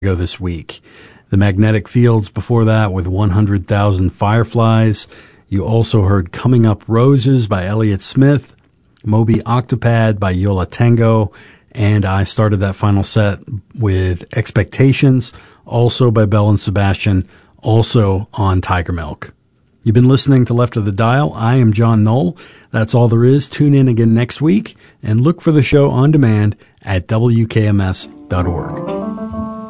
go this week. The Magnetic Fields before that with 100,000 Fireflies. You also heard Coming Up Roses by Elliott Smith, Moby Octopad by Yo La Tengo, and I started that final set with Expectations, also by Belle and Sebastian, also on Tiger Milk. You've been listening to Left of the Dial. I am John Knoll. That's all there is. Tune in again next week and look for the show on demand at WKMS.org.